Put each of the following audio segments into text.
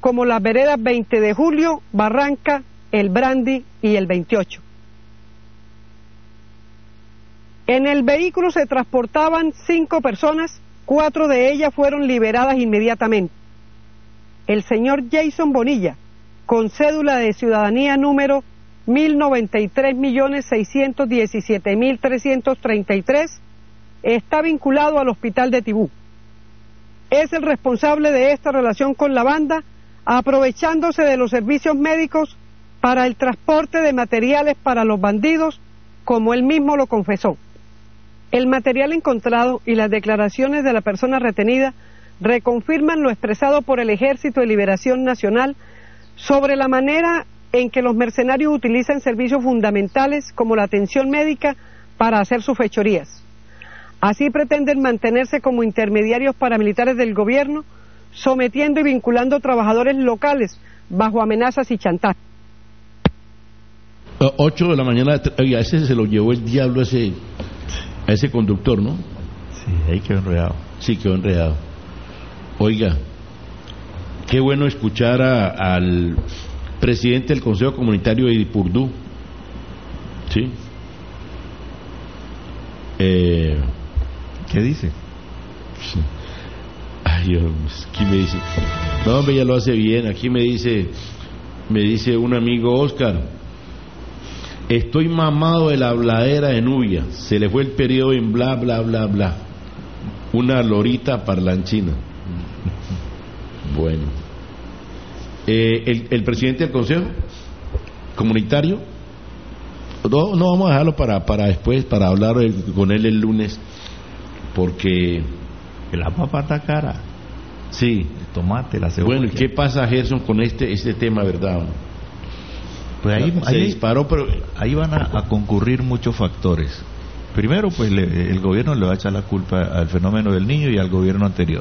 como las veredas 20 de Julio, Barranca, El Brandy y el 28. En el vehículo se transportaban 5 personas, 4 de ellas fueron liberadas inmediatamente. El señor Jason Bonilla, con cédula de ciudadanía número 1093.617.333, está vinculado al hospital de Tibú. Es el responsable de esta relación con la banda, aprovechándose de los servicios médicos para el transporte de materiales para los bandidos, como él mismo lo confesó. El material encontrado y las declaraciones de la persona retenida reconfirman lo expresado por el Ejército de Liberación Nacional sobre la manera en que los mercenarios utilizan servicios fundamentales como la atención médica para hacer sus fechorías. Así pretenden mantenerse como intermediarios paramilitares del gobierno, sometiendo y vinculando trabajadores locales bajo amenazas y chantaje. 8 de la mañana, oiga, ese se lo llevó el diablo a ese conductor, ¿no? Sí, ahí quedó enredado. Sí, quedó enredado. Oiga, qué bueno escuchar al presidente del Consejo Comunitario de Iripurdú. ¿Sí? ¿Qué dice? Sí. Ay, Dios, aquí me dice, no, hombre, ya lo hace bien. Aquí me dice un amigo, Oscar, estoy mamado de la habladera de Nubia, se le fue el periodo en bla, bla, bla, bla. Una lorita parlanchina. Bueno, el presidente del Consejo Comunitario, no vamos a dejarlo para después, para hablar con él el lunes, porque la papa está cara. Sí, el tomate, la cebolla. Bueno, ¿y qué pasa, Gerson, con este tema, verdad? Pues ahí disparó, pero ahí van a concurrir muchos factores. Primero, pues el gobierno le va a echar la culpa al fenómeno del niño y al gobierno anterior.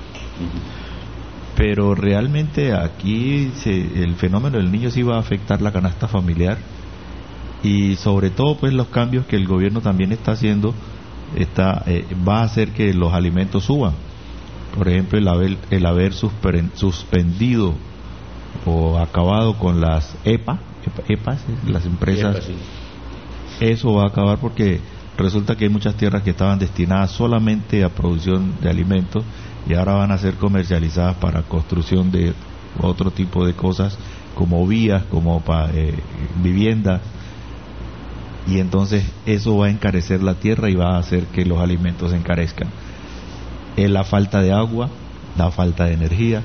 Pero realmente aquí el fenómeno del niño sí va a afectar la canasta familiar, y sobre todo pues los cambios que el gobierno también está haciendo va a hacer que los alimentos suban. Por ejemplo, el haber suspendido o acabado con las EPAs, las empresas, EPA, sí. Eso va a acabar porque resulta que hay muchas tierras que estaban destinadas solamente a producción de alimentos y ahora van a ser comercializadas para construcción de otro tipo de cosas, como vías, como viviendas, y entonces eso va a encarecer la tierra y va a hacer que los alimentos se encarezcan. La falta de agua, la falta de energía.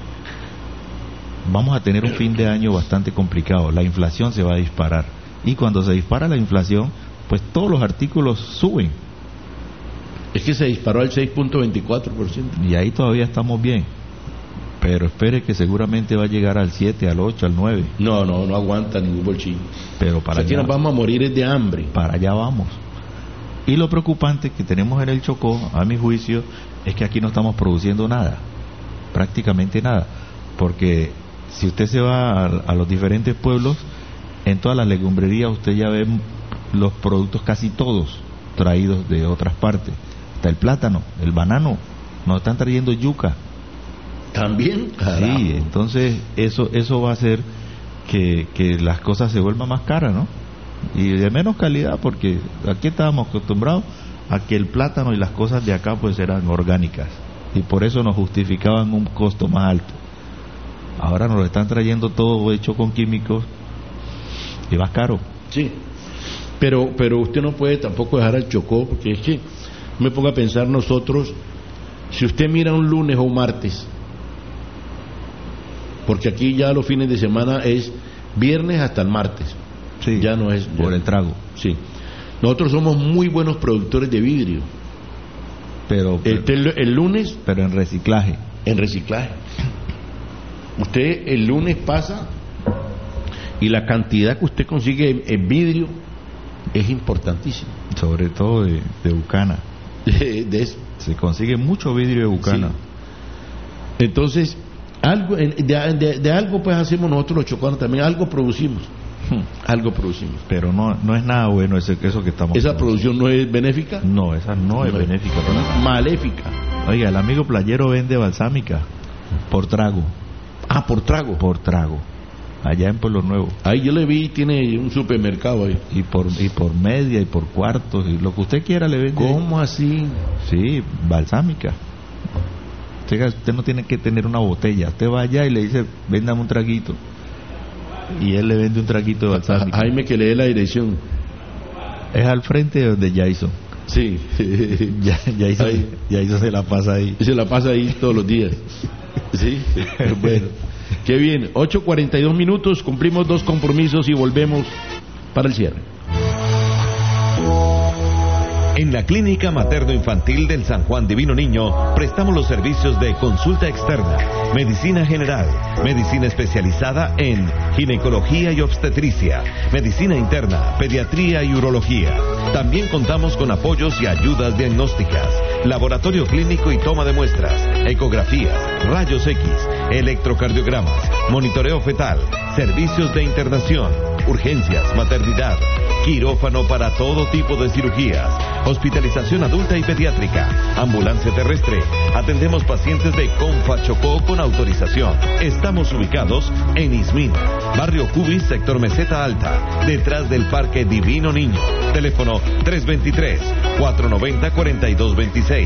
Vamos a tener un fin de año bastante complicado. La inflación se va a disparar, y cuando se dispara la inflación, pues todos los artículos suben. Es que se disparó al 6.24%. Y ahí todavía estamos bien, pero espere que seguramente va a llegar al 7, al 8, al 9. No aguanta ningún bolsillo. Pero para allá nos vamos a morir es de hambre. Para allá vamos. Y lo preocupante que tenemos en el Chocó, a mi juicio, es que aquí no estamos produciendo nada, prácticamente nada, porque si usted se va a los diferentes pueblos, en todas las legumbrerías usted ya ve los productos casi todos traídos de otras partes. Está el plátano, el banano, nos están trayendo yuca. También, carajo. Sí, entonces eso va a hacer que las cosas se vuelvan más caras, ¿no? Y de menos calidad, porque aquí estábamos acostumbrados a que el plátano y las cosas de acá pues eran orgánicas, y por eso nos justificaban un costo más alto. Ahora nos lo están trayendo todo hecho con químicos y más caro. Sí, pero usted no puede tampoco dejar al Chocó, porque es que me pongo a pensar nosotros, si usted mira un lunes o un martes, porque aquí ya los fines de semana es viernes hasta el martes. Sí, ya no es por el trago. Sí, nosotros somos muy buenos productores de vidrio, pero el lunes, pero en reciclaje. Usted el lunes pasa y la cantidad que usted consigue en vidrio es importantísima, sobre todo de Bucana. de eso se consigue mucho vidrio de Bucana. Sí. Entonces algo de algo pues hacemos nosotros los chocanos también, algo producimos. Pero no es nada bueno eso que estamos. ¿Esa producción no es benéfica? No, esa no es benéfica, maléfica. Oiga, el amigo playero vende balsámica por trago. Ah, por trago. Por trago. Allá en Pueblo Nuevo. Ahí yo le vi, tiene un supermercado ahí. Y por media y por cuartos y lo que usted quiera le vende. ¿Cómo así? Sí, balsámica. Usted no tiene que tener una botella. Usted va allá y le dice, véndame un traguito. Y él le vende un traguito de balsámica. Jaime, que le dé la dirección. Es al frente de donde Jason. Sí. Jason se la pasa ahí. Se la pasa ahí todos los días. Sí. Bueno. Qué bien. 8:42 minutos. Cumplimos 2 compromisos y volvemos para el cierre. En la Clínica Materno-Infantil del San Juan Divino Niño prestamos los servicios de consulta externa, medicina general, medicina especializada en ginecología y obstetricia, medicina interna, pediatría y urología. También contamos con apoyos y ayudas diagnósticas, laboratorio clínico y toma de muestras, ecografías, rayos X, electrocardiogramas, monitoreo fetal, servicios de internación, urgencias, maternidad, quirófano para todo tipo de cirugías, hospitalización adulta y pediátrica, ambulancia terrestre. Atendemos pacientes de Comfa Chocó con autorización. Estamos ubicados en Ismina, barrio Cubis, sector Meseta Alta, detrás del Parque Divino Niño. Teléfono 323-490-4226,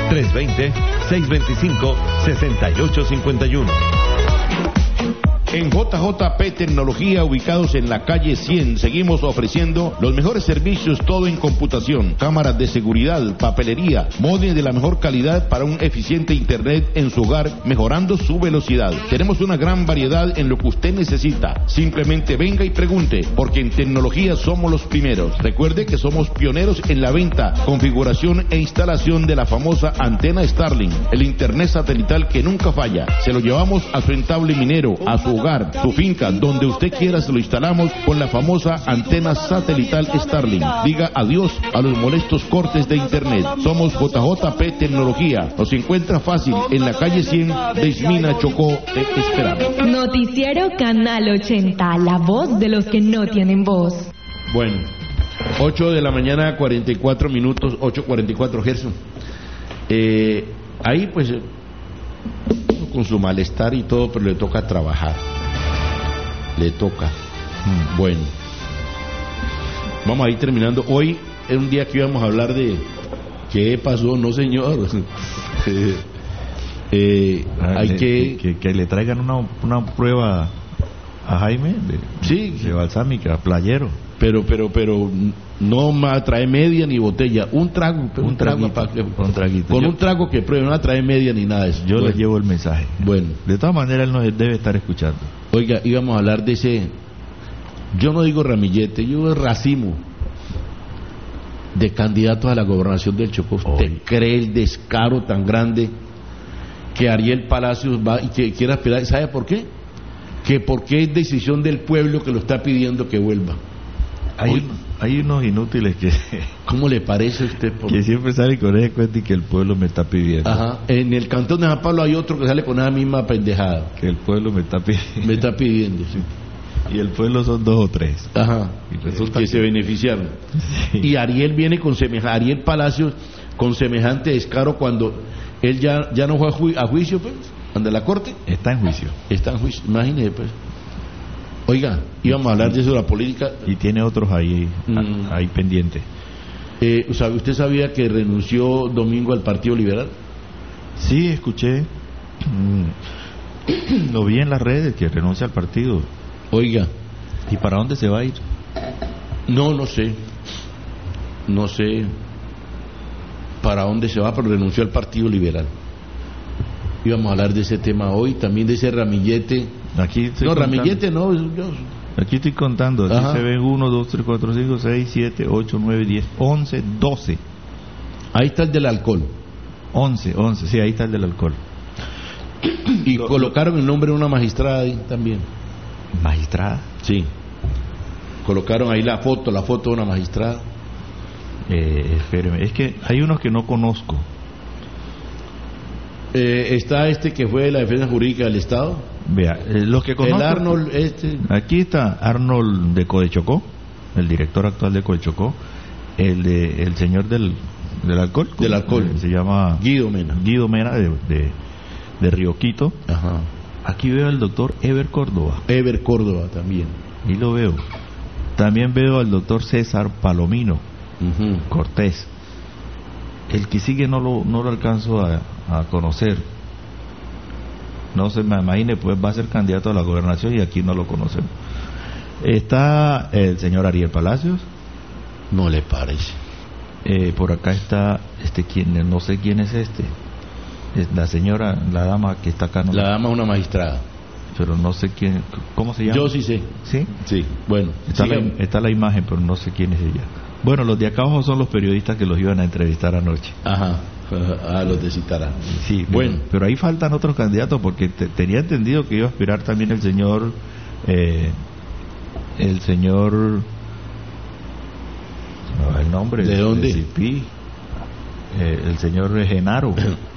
320-625-6851. En JJP Tecnología, ubicados en la calle 100, seguimos ofreciendo los mejores servicios, todo en computación, cámaras de seguridad, papelería, módems de la mejor calidad para un eficiente internet en su hogar, mejorando su velocidad. Tenemos una gran variedad en lo que usted necesita. Simplemente venga y pregunte, porque en tecnología somos los primeros. Recuerde que somos pioneros en la venta, configuración e instalación de la famosa antena Starlink, el internet satelital que nunca falla. Se lo llevamos a su rentable minero, a su hogar, su finca, donde usted quiera, se lo instalamos con la famosa antena satelital Starlink. Diga adiós a los molestos cortes de internet. Somos JJP Tecnología. Nos encuentra fácil en la calle 100 de Ismina, Chocó. Te esperamos. Noticiero Canal 80, la voz de los que no tienen voz. Bueno, 8 de la mañana, 44 minutos, 8:44 Gerson. Ahí pues con su malestar y todo, pero le toca trabajar. Le toca. Bueno, vamos a ir terminando. Hoy es un día que íbamos a hablar de qué pasó, no señor. Hay que le traigan una prueba a Jaime de balsámica, playero. Pero no me trae media ni botella, un trago, un traguito. Con un trago que pruebe, no trae media ni nada de eso. Yo le llevo el mensaje. Bueno, de todas maneras él nos debe estar escuchando. Oiga, íbamos a hablar de ese, yo no digo ramillete, yo digo racimo de candidatos a la gobernación del Chocó. ¿Usted cree el descaro tan grande que Ariel Palacios va y que quiera esperar? ¿Sabe por qué? Que porque es decisión del pueblo que lo está pidiendo que vuelva. Hay unos inútiles que... ¿Cómo le parece a usted? Que siempre salen con ese cuento y que el pueblo me está pidiendo. Ajá. En el cantón de San Pablo hay otro que sale con esa misma pendejada. Que el pueblo me está pidiendo. Me está pidiendo, sí. Y el pueblo son 2 o 3. Ajá. Y resulta que se beneficiaron. Sí. Y Ariel viene con Ariel Palacios con semejante descaro cuando él ya no fue a juicio, pues, ante la corte. Está en juicio. Imagínese, pues. Oiga, íbamos a hablar de eso de la política. Y tiene otros ahí pendientes. ¿Usted sabía que renunció Domingo al Partido Liberal? Sí, escuché. Lo vi en las redes, que renuncia al partido. Oiga. ¿Y para dónde se va a ir? No sé. No sé para dónde se va, pero renunció al Partido Liberal. Íbamos a hablar de ese tema hoy, también de ese ramillete. Ramillete no. Aquí estoy contando. Aquí se ven 1, 2, 3, 4, 5, 6, 7, 8, 9, 10, 11, 12. Ahí está el del alcohol. 11, sí, ahí está el del alcohol. Y colocaron el nombre de una magistrada ahí también. ¿Magistrada? Sí. Colocaron ahí la foto de una magistrada. Espéreme, es que hay unos que no conozco. Está que fue de la defensa jurídica del Estado. Vea, los que conozco. El Arnold, Aquí está Arnold de Codechocó, el director actual de Codechocó, el señor del alcohol. Del alcohol. Se llama Guido Mena. De Río Quito. Ajá. Aquí veo al doctor Ever Córdoba. Ever Córdoba también. Y lo veo. También veo al doctor César Palomino Cortés. El que sigue no lo alcanzo a conocer. No se me imagine, pues va a ser candidato a la gobernación y aquí no lo conocemos. Está el señor Ariel Palacios. No le parece. Por acá está quien no sé quién es Es la señora, la dama que está acá. No, la dama es una magistrada. Pero no sé quién, ¿cómo se llama? Yo sí sé. ¿Sí? Sí, bueno. Está la imagen, pero no sé quién es ella. Bueno, los de acá abajo son los periodistas que los iban a entrevistar anoche. Ajá, los de Citarán. Sí, bueno. Pero ahí faltan otros candidatos porque tenía entendido que iba a aspirar también el señor... el nombre... ¿De dónde? El señor Genaro.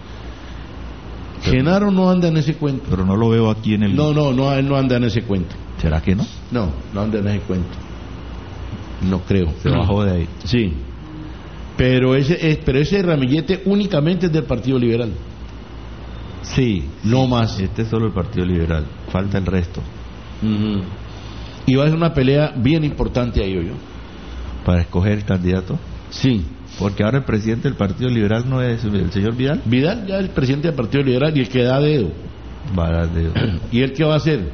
Genaro no anda en ese cuento. Pero no lo veo aquí en el... No, él no anda en ese cuento. ¿Será que no? No anda en ese cuento. No creo. Se bajó de ahí. Sí. Pero ese ramillete únicamente es del Partido Liberal. Sí. No más. Este es solo el Partido Liberal. Falta el resto. Y va a ser una pelea bien importante ahí, yo. ¿Para escoger el candidato? Sí. Porque ahora el presidente del Partido Liberal no es el señor Vidal. Vidal ya es el presidente del Partido Liberal y el que da dedo. Va a dar dedo. ¿Y él qué va a hacer?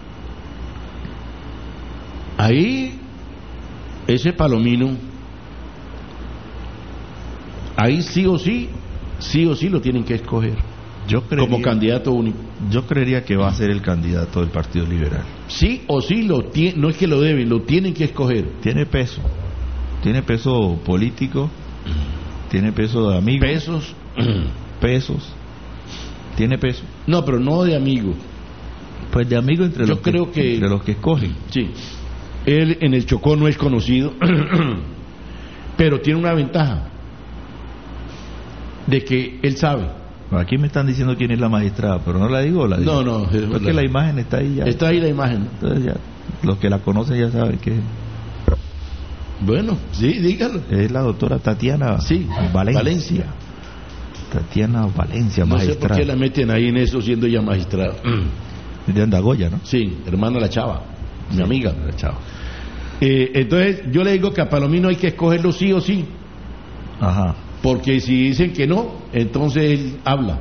Ahí, ese Palomino, ahí sí o sí lo tienen que escoger. Como candidato único. Yo creería que va a ser el candidato del Partido Liberal. Sí o sí, no es que lo deben, lo tienen que escoger. Tiene peso político, tiene peso de amigo. Pesos, tiene peso. No, pero no de amigo. Pues de amigo entre los que escogen. Sí. Él en el Chocó no es conocido, pero tiene una ventaja de que él sabe. Aquí me están diciendo quién es la magistrada, pero no la digo. No. Porque la imagen está ahí ya. Está ahí la imagen. Entonces ya, los que la conocen ya saben que... Bueno, sí, dígalo. Es la doctora Tatiana Valencia. Tatiana Valencia, magistrada. No sé por qué la meten ahí en eso siendo ya magistrada. De Andagoya, ¿no? Sí, hermana la Chava, mi amiga. La Chava. Entonces yo le digo que a Palomino hay que escogerlo sí o sí. Ajá. Porque si dicen que no, entonces él habla.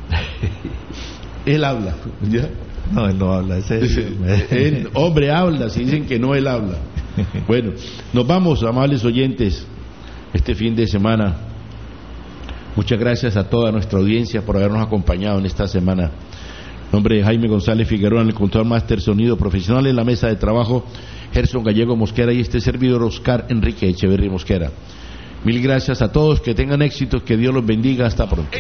Él habla. ¿Ya? No, él no habla. El hombre habla, si dicen que no, él habla. Bueno, nos vamos, amables oyentes, este fin de semana. Muchas gracias a toda nuestra audiencia por habernos acompañado en esta semana. En nombre de Jaime González Figueroa en el control máster sonido profesional, en la mesa de trabajo Gerson Gallego Mosquera y este servidor Oscar Enrique Echeverri Mosquera. Mil gracias a todos, que tengan éxitos, que Dios los bendiga, hasta pronto.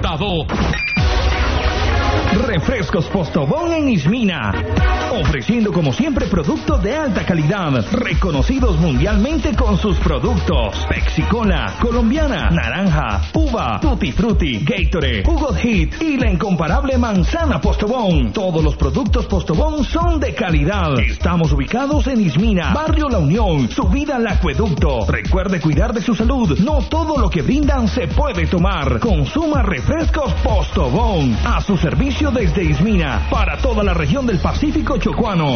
Refrescos Postobón en Ismina, ofreciendo como siempre productos de alta calidad, reconocidos mundialmente con sus productos: Pepsi Cola, colombiana, naranja, uva, Tutti Frutti, Gatorade, Jugo Hit y la incomparable manzana Postobón. Todos los productos Postobón son de calidad. Estamos ubicados en Ismina, Barrio La Unión, subida al acueducto. Recuerde cuidar de su salud, no todo lo que brindan se puede tomar. Consuma refrescos Postobón, a su servicio desde Ismina, para toda la región del Pacífico chocuano.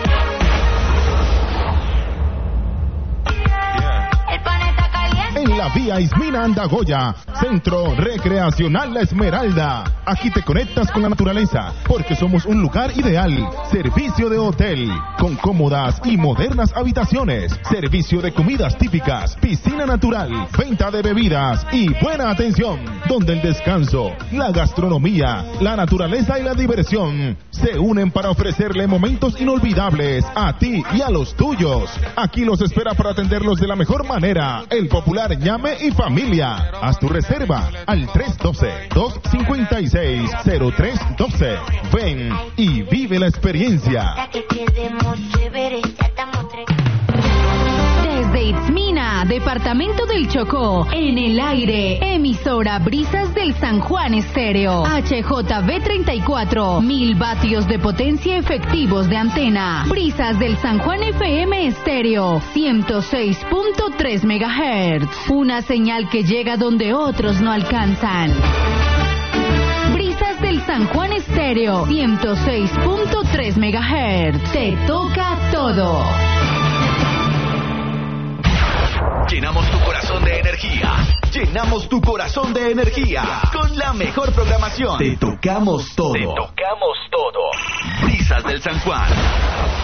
En la vía Ismina Andagoya, Centro Recreacional La Esmeralda. Aquí te conectas con la naturaleza, porque somos un lugar ideal. Servicio de hotel, con cómodas y modernas habitaciones. Servicio de comidas típicas, piscina natural, venta de bebidas y buena atención. Donde el descanso, la gastronomía, la naturaleza y la diversión se unen para ofrecerle momentos inolvidables a ti y a los tuyos. Aquí los espera para atenderlos de la mejor manera el popular Ñame y Familia. Haz tu reserva al 312-256-0312. Ven y vive la experiencia. Desde Itzmina, departamento del Chocó, en el aire, emisora Brisas del San Juan Estéreo, HJB 34, 1000 vatios de potencia efectivos de antena. Brisas del San Juan FM Estéreo, 106.3 MHz, una señal que llega donde otros no alcanzan. Brisas del San Juan Estéreo, 106.3 MHz. Te toca todo. Llenamos tu corazón de energía. Llenamos tu corazón de energía. Con la mejor programación. Te tocamos todo. Te tocamos todo. Brisas del San Juan.